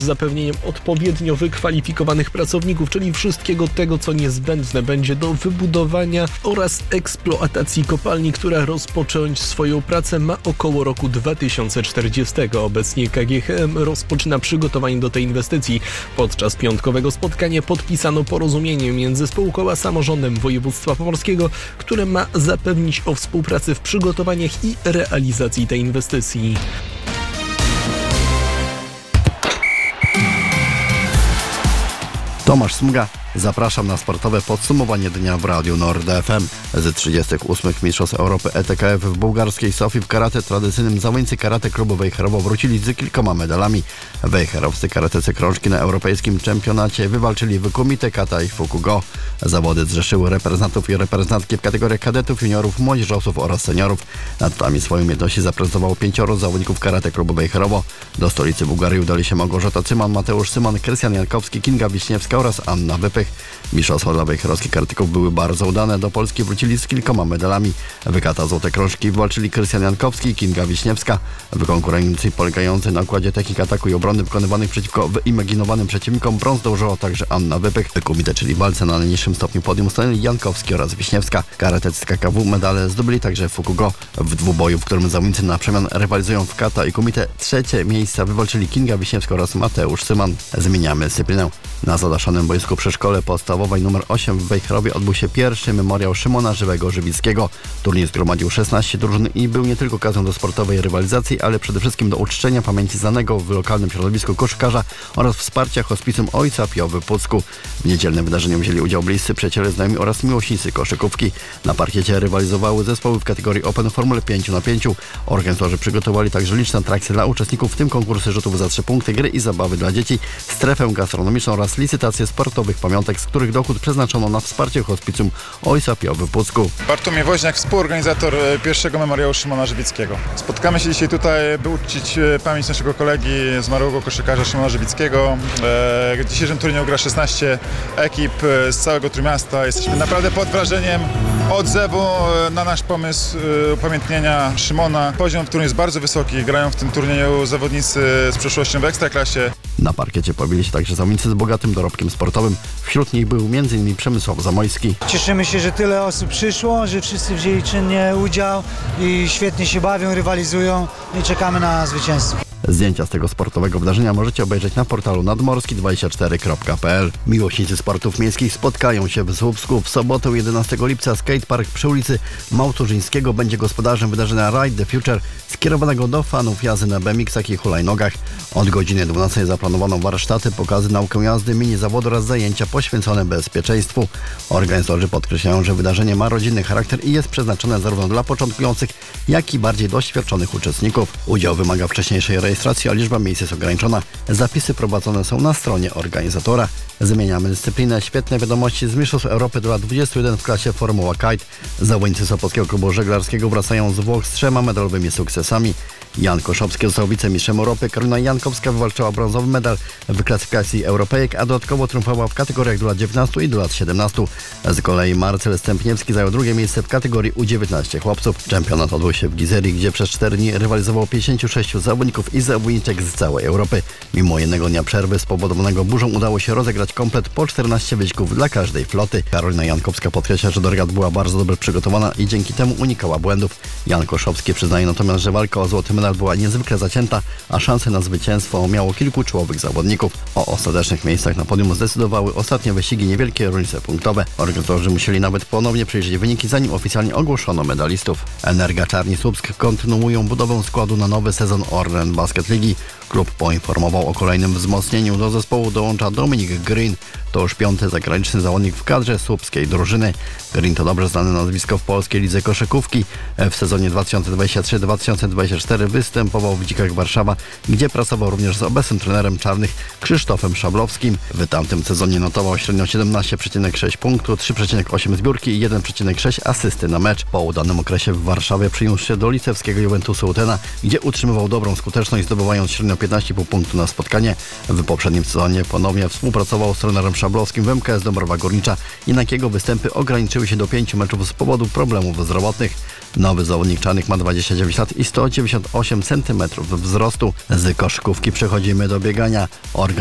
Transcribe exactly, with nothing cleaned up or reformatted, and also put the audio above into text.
zapewnieniem odpowiednio wykwalifikowanych pracowników, czyli wszystkiego tego, co niezbędne będzie do wybudowania oraz eksploatacji kopalni, która rozpocząć swoją pracę ma około roku dwa tysiące czterdziestego. Obecnie K G H M rozpoczyna przygotowanie do tej inwestycji. Podczas piątkowego spotkania podpisano porozumienie między spółką a samorządem województwa pomorskiego, które ma zapewnić o współpracy w przygotowaniach i realizacji tej inwestycji. Tomasz Smuga. Zapraszam na sportowe podsumowanie dnia w Radiu Nord F M. Z trzydziestych ósmych Mistrzostw Europy E T K F w bułgarskiej Sofii w karate tradycyjnym zawodnicy karate klubu Wejherowo wrócili z kilkoma medalami. Wejherowscy karatecy krążki na europejskim czempionacie wywalczyli w kumite, kata i fukugo. Zawody zrzeszyły reprezentantów i reprezentantki w kategoriach kadetów, juniorów, młodzieżowców oraz seniorów. Nad nami swoje umiejętności zaprezentowało pięcioro zawodników karate klubu Wejherowo. Do stolicy Bułgarii udali się Małgorzata Cyman, Mateusz Symon, Krystian Jankowski, Kinga Wiśniewska oraz Anna Wypych. Mistrzostwa dla wejherowskich karateków były bardzo udane. Do Polski wrócili z kilkoma medalami. Wykata złote krążki walczyli Krystian Jankowski i Kinga Wiśniewska. W konkurencji polegającej na układzie technik ataku i obrony wykonywanych przeciwko wyimaginowanym przeciwnikom brąz zdobyła także Anna Wypych. W kumite, czyli walce na najniższym stopniu podium, stanęli Jankowski oraz Wiśniewska. Karatecy K K W medale zdobyli także w fukugo. W dwuboju, w którym zawodnicy na przemian rywalizują w kata i kumite, trzecie miejsca wywalczyli Kinga Wiśniewska oraz Mateusz Syman. Zmieniamy dyscyplinę. Na zadaszonym boisku przy szkole podstawowej numer osiem w Wejherowie odbył się pierwszy memoriał Szymona Żywego-Żywickiego. Turniej zgromadził szesnaście drużyn i był nie tylko okazją do sportowej rywalizacji, ale przede wszystkim do uczczenia pamięci znanego w lokalnym środowisku koszykarza oraz wsparcia hospicjum ojca Pio w Pucku. W niedzielnym wydarzeniu wzięli udział bliscy przyjaciele, znajomi oraz miłośnicy koszykówki. Na parkiecie rywalizowały zespoły w kategorii Open w formule pięć na pięć. Organizatorzy przygotowali także liczne atrakcje dla uczestników, w tym konkursy rzutów za trzy punkty, gry i zabawy dla dzieci, strefę gastronomiczną oraz licytację sportowych pamiątek, z których dochód przeznaczono na wsparcie hospicjum ojca Pio w Pucku. Bartłomiej Woźniak, współorganizator pierwszego memoriału Szymona Żywickiego. Spotkamy się dzisiaj tutaj, by uczcić pamięć naszego kolegi, zmarłego koszykarza Szymona Żywickiego. W dzisiejszym turnieju gra szesnaście ekip z całego Trójmiasta. Jesteśmy naprawdę pod wrażeniem odzewu na nasz pomysł upamiętnienia Szymona. Poziom turnieju jest bardzo wysoki. Grają w tym turnieju zawodnicy z przeszłością w Ekstraklasie. Na parkiecie pojawili się także zawodnicy z bogatym dorobkiem sportowym. Wśród nich był między innymi Przemysław Zamojski. Cieszymy się, że tyle osób przyszło, że wszyscy wzięli czynnie udział i świetnie się bawią, rywalizują i czekamy na zwycięstwo. Zdjęcia z tego sportowego wydarzenia możecie obejrzeć na portalu nadmorski dwadzieścia cztery kropka p l. Miłośnicy sportów miejskich spotkają się w Słupsku. W sobotę jedenastego lipca skatepark przy ulicy Małturzyńskiego będzie gospodarzem wydarzenia Ride the Future skierowanego do fanów jazdy na B M X-ach i hulajnogach. Od godziny dwunastej zaplanowano warsztaty, pokazy, naukę jazdy, mini zawody oraz zajęcia poświęcone bezpieczeństwu. Organizatorzy podkreślają, że wydarzenie ma rodzinny charakter i jest przeznaczone zarówno dla początkujących, jak i bardziej doświadczonych uczestników. Udział wymaga wcześniejszej rejestracji, a liczba miejsc jest ograniczona. Zapisy prowadzone są na stronie organizatora. Zmieniamy dyscyplinę. Świetne wiadomości z Mistrzostw Europy do lat dwudziestu jeden w klasie Formuła Kite. Zawodnicy Sopockiego Klubu Żeglarskiego wracają z Włoch z trzema medalowymi sukcesami. Jan Koszowski został wicemistrzem Europy, Karolina Jankowska wywalczyła brązowy medal w klasyfikacji Europejek, a dodatkowo triumfowała w kategoriach do lat dziewiętnastu i do lat siedemnastu. Z kolei Marcel Stępniewski zajął drugie miejsce w kategorii U dziewiętnaście chłopców. Czempionat odbył się w Gizerii, gdzie przez cztery dni rywalizowało pięćdziesięciu sześciu zawodników i zawodniczek z całej Europy. Mimo jednego dnia przerwy spowodowanego burzą udało się rozegrać komplet po czternaście wyścigów dla każdej floty. Karolina Jankowska podkreśla, że do regat była bardzo dobrze przygotowana i dzięki temu unikała błędów. Jan Koszowski przyznaje natomiast, że walka o złoty medal była niezwykle zacięta, a szanse na zwycięstwo miało kilku czołowych zawodników. O ostatecznych miejscach na podium zdecydowały ostatnie wyścigi, niewielkie różnice punktowe. Organizatorzy musieli nawet ponownie przejrzeć wyniki, zanim oficjalnie ogłoszono medalistów. Energa Czarni Słupsk kontynuują budowę składu na nowy sezon Orlen Basket Ligi. Klub poinformował o kolejnym wzmocnieniu. Do zespołu dołącza Dominik Green. To już piąty zagraniczny zawodnik w kadrze słupskiej drużyny. Green to dobrze znane nazwisko w polskiej lidze koszykówki. W sezonie dwa tysiące dwudziestym trzecim dwa tysiące dwudziestym czwartym występował w Dzikach Warszawa, gdzie pracował również z obecnym trenerem czarnych Krzysztofem Szablowskim. W tamtym sezonie notował średnio siedemnaście przecinek sześć punktu, trzy przecinek osiem zbiórki i jeden przecinek sześć asysty na mecz. Po udanym okresie w Warszawie przyniósł się do licewskiego Juventusu Utena, gdzie utrzymywał dobrą skuteczność, zdobywając średnio piętnaście i pół punktu na spotkanie. W poprzednim sezonie ponownie współpracował z trenerem Szablowskim w M K S Dąbrowa Górnicza, jednak jego występy ograniczyły się do pięciu meczów z powodu problemów zdrowotnych. Nowy zawodnik czarnych ma dwadzieścia dziewięć lat i sto dziewięćdziesiąt osiem centymetrów wzrostu. Z koszykówki przechodzimy do biegania.